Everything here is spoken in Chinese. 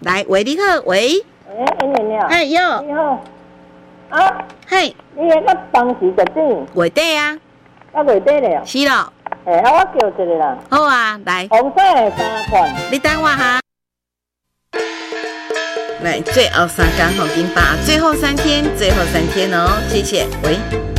来，喂，你好，喂， 演员了， 嘿，哟， 你好，啊， 嘿， 你那个当时就等， 月底啊， 啊月底了， 是咯， 我叫一个啦， 好啊，来， 红色的3款， 你等我哈。来，最后3天，好，给你把最后3天哦，谢谢，喂。